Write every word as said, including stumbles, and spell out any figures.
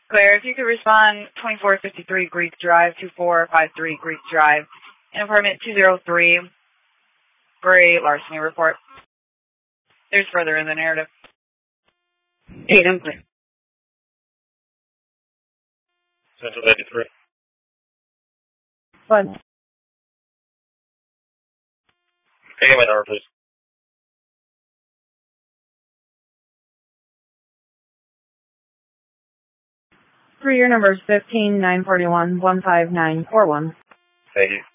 Claire, if you could respond twenty-four fifty-three Greek Drive, two four five three Greek Drive, in apartment two oh three for a larceny report. There's further in the narrative. Eight, I'm clear. Central eighty-three. One. Take my number, please. Three, your number is fifteen nine forty-one one five nine four one. Thank you.